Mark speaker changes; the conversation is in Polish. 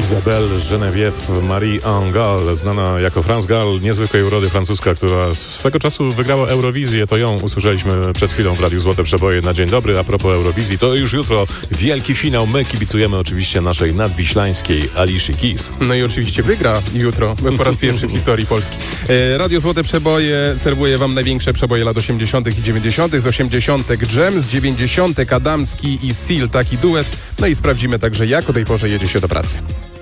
Speaker 1: Isabelle Geneviève Marie Angel, znana jako France Gall, niezwykłej urody francuska, która swego czasu wygrała Eurowizję. To ją usłyszeliśmy przed chwilą w Radiu Złote Przeboje na dzień dobry. A propos Eurowizji, to już jutro wielki finał. My kibicujemy oczywiście naszej nadwiślańskiej Alicji Keys.
Speaker 2: No i oczywiście wygra jutro po raz pierwszy w historii Polski. Radio Złote Przeboje serwuje wam największe przeboje lat 80. i 90. Z 80. Dżem, z 90. Adamski i Seal, taki duet. No i sprawdzimy także, jak o tej porze jedzie się do pracy.